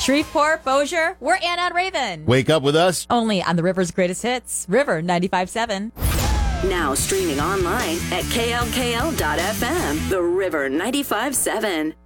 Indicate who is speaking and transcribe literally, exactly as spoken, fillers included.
Speaker 1: Shreveport, Bossier, we're Anna and Raven.
Speaker 2: Wake up with us.
Speaker 1: Only on the River's greatest hits, River ninety-five point seven.
Speaker 3: Now streaming online at K L K L dot F M. The River ninety-five point seven.